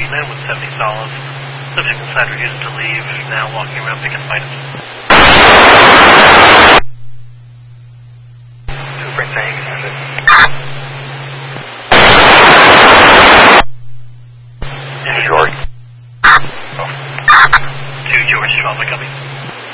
in with 70 solids. Subject inside refusing to leave, now walking around picking items. Super tank, is it? Yeah, George. To George, 12, I copy.